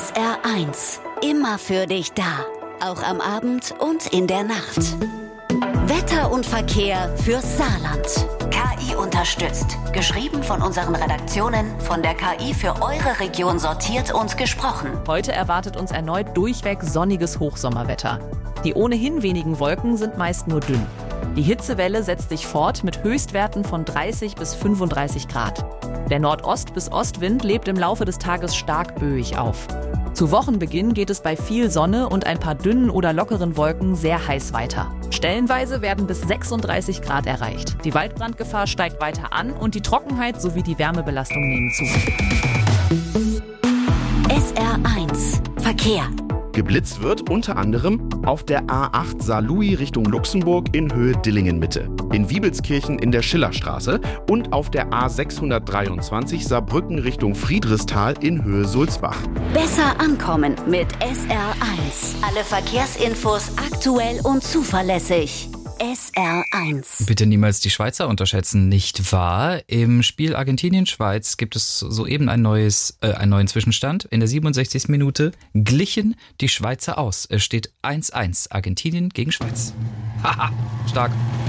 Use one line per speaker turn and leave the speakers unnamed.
SR1, immer für dich da. Auch am Abend und in der Nacht. Wetter und Verkehr fürs Saarland. KI unterstützt. Geschrieben von unseren Redaktionen, von der KI für eure Region sortiert und gesprochen.
Heute erwartet uns erneut durchweg sonniges Hochsommerwetter. Die ohnehin wenigen Wolken sind meist nur dünn. Die Hitzewelle setzt sich fort mit Höchstwerten von 30 bis 35 Grad. Der Nordost- bis Ostwind lebt im Laufe des Tages stark böig auf. Zu Wochenbeginn geht es bei viel Sonne und ein paar dünnen oder lockeren Wolken sehr heiß weiter. Stellenweise werden bis 36 Grad erreicht. Die Waldbrandgefahr steigt weiter an und die Trockenheit sowie die Wärmebelastung nehmen zu.
SR1 Verkehr.
Geblitzt wird unter anderem auf der A8 Saarlouis Richtung Luxemburg in Höhe Dillingen-Mitte, in Wiebelskirchen in der Schillerstraße und auf der A623 Saarbrücken Richtung Friedrichsthal in Höhe Sulzbach.
Besser ankommen mit SR1. Alle Verkehrsinfos aktuell und zuverlässig. SR1.
Bitte niemals die Schweizer unterschätzen, nicht wahr? Im Spiel Argentinien-Schweiz gibt es soeben einen neuen Zwischenstand. In der 67. Minute glichen die Schweizer aus. Es steht 1-1, Argentinien gegen Schweiz. Haha, stark.